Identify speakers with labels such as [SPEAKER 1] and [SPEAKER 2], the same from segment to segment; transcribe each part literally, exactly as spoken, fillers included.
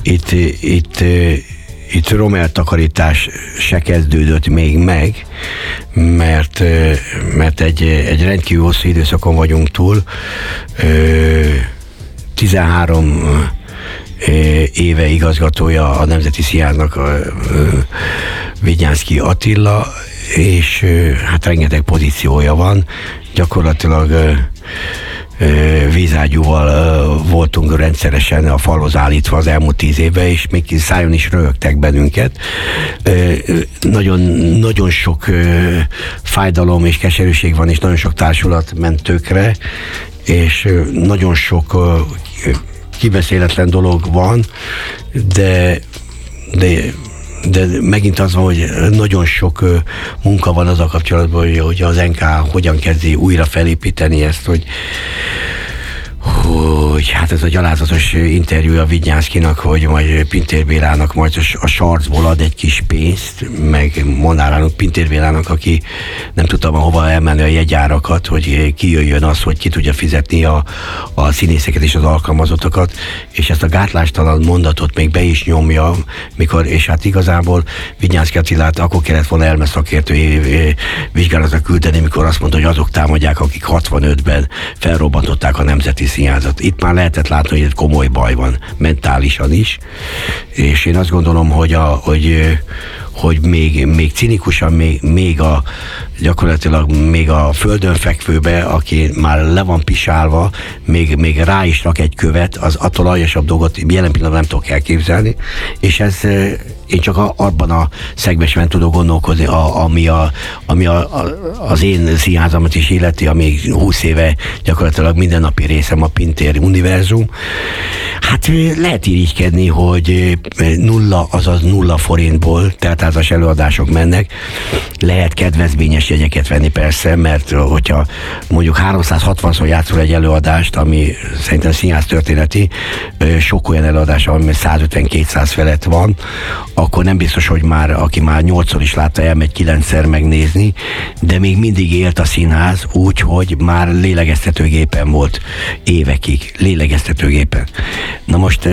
[SPEAKER 1] itt, itt, itt romeltakarítás se kezdődött még meg, mert, mert egy, egy rendkívül hosszú időszakon vagyunk túl. tizenhárom éve igazgatója a Nemzeti Színháznak a Vidnyánszky Attila, és hát rengeteg pozíciója van. Gyakorlatilag vízágyúval voltunk rendszeresen a falhoz állítva az elmúlt tíz évben, és még szájon is röhögtek bennünket. Nagyon, nagyon sok fájdalom és keserűség van, és nagyon sok társulat ment tökre, és nagyon sok kibeszéletlen dolog van, de, de de megint az van, hogy nagyon sok munka van az a kapcsolatban, hogy az en ká hogyan kezdi újra felépíteni ezt, hogy hogy hát ez a gyalázatos interjú a Vidnyánszkynak, hogy majd Pintér Bélának majd a sarcból ad egy kis pénzt, meg Molnár Pintér Bélának, aki nem tudta ma hova elmenni a jegyárakat, hogy kijöjjön az, hogy ki tudja fizetni a, a színészeket és az alkalmazottakat, és ezt a gátlástalan mondatot még be is nyomja, mikor, és hát igazából Vidnyánszky Attilát akkor kellett volna elmeszakértői vizsgálatra küldeni, mikor azt mondta, hogy azok támadják, akik hatvanötben felrobbantották a Nemzeti Színházat. Itt már lehetett látni, hogy egy komoly baj van, mentálisan is, és én azt gondolom, hogy, a, hogy, hogy még, még cinikusan, még, még a gyakorlatilag még a földön fekvőbe, aki már le van pisálva, még, még rá is rak egy követ, az attól aljasabb dolgot jelen pillanatban nem tudok elképzelni, és ez én csak a, abban a szegmensben tudok gondolkozni, a, ami, a, ami a, a, az én színházamat is illeti, ami húsz éve gyakorlatilag mindennapi részem a Pintér univerzum. Hát lehet irigykedni, hogy nulla, azaz nulla forintból teltházas előadások mennek. Lehet kedvezményes jegyeket venni persze, mert hogyha mondjuk háromszázhatvanszor játszol egy előadást, ami szerintem színház történeti, sok olyan előadás, ami százötven-kétszáz felett van, akkor nem biztos, hogy már, aki már nyolcszor is látta, elmegy kilencszer megnézni, de még mindig élt a színház úgy, hogy már lélegeztetőgépen volt évekig, lélegeztetőgépen. Na most,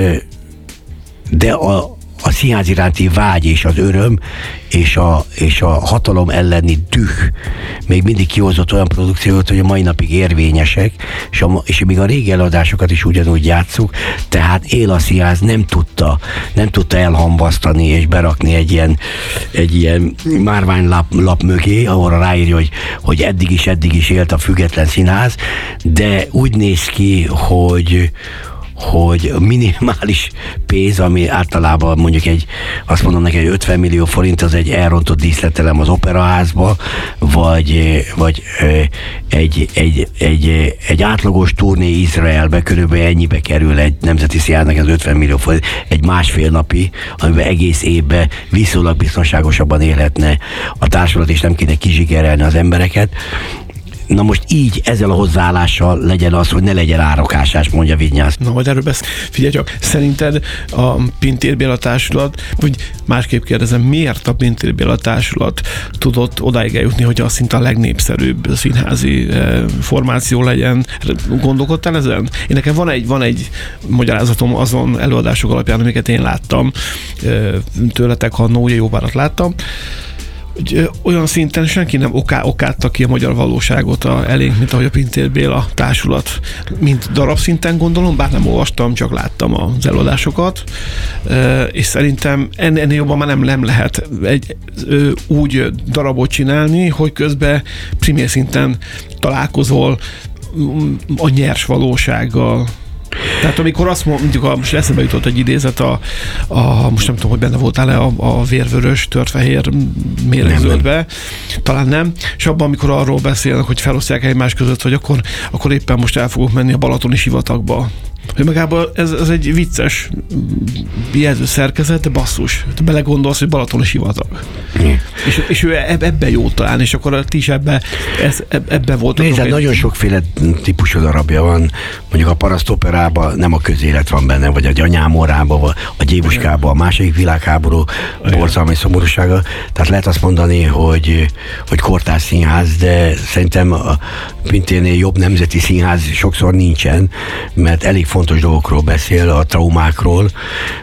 [SPEAKER 1] de a a színház iránti vágy és az öröm és a, és a hatalom elleni düh még mindig kihozott olyan produkciót, hogy a mai napig érvényesek, és, a, és még a régi előadásokat is ugyanúgy játsszuk, tehát él a színház nem tudta, nem tudta elhamvasztani és berakni egy ilyen, egy ilyen márványlap lap mögé, ahol ráírja, hogy, hogy eddig is, eddig is élt a független színház, de úgy néz ki, hogy hogy minimális pénz, ami általában mondjuk egy, azt mondom neki, hogy ötven millió forint, az egy elrontott díszletelem az operaházba, vagy, vagy egy, egy, egy, egy átlagos turné Izraelbe körülbelül ennyibe kerül egy Nemzeti Színháznak az ötven millió forint, egy másfél napi, amiben egész évben viszonylag biztonságosabban élhetne a társulat, és nem kéne kizsigerelni az embereket. Na most így, ezzel a hozzáállással legyen az, hogy ne legyen árakásás, mondja Vidnyánszky.
[SPEAKER 2] Na, majd erről beszél. Figyelj csak, szerinted a Pintér Béla társulat, vagy másképp kérdezem, miért a Pintér Béla társulat tudott odáig eljutni, hogy az szinte a legnépszerűbb színházi eh, formáció legyen? Gondolkodtál ezen? Én nekem van egy, van egy magyarázatom azon előadások alapján, amiket én láttam eh, tőletek, ha Nója Jóvárat láttam, hogy olyan szinten senki nem oká, okátta ki a magyar valóságot a, elénk, mint ahogy a Pintér Béla társulat. Mint darabszinten gondolom, bár nem olvastam, csak láttam az előadásokat, és szerintem ennél jobban már nem, nem lehet egy, úgy darabot csinálni, hogy közben primér szinten találkozol a nyers valósággal. Tehát amikor azt mondjuk, most eszembe jutott egy idézet, a, a, most nem tudom, hogy benne voltál-e a, a vérvörös, törfehér méregzöldbe, talán nem, és abban, amikor arról beszélnek, hogy felosztják egymás között, hogy akkor, akkor éppen most el fogok menni a balatoni sivatagba. Hogy magában ez, ez egy vicces jelző szerkezet, de basszus. Te belegondolsz, hogy balatoni sivatag. Mm. És, és ő ebben jó talán, és akkor ti is ebben ebbe voltatok.
[SPEAKER 1] Nézd, egy... nagyon sokféle típusú darabja van. Mondjuk a parasztoperában nem a közélet van benne, vagy a Gyanyámorában, a Gyébuskában, a második világháború borzalmi szomorúsága. Tehát lehet azt mondani, hogy, hogy kortárs színház, de szerintem a Pintérnél jobb nemzeti színház sokszor nincsen, mert elég fontos dolgokról beszél, a traumákról,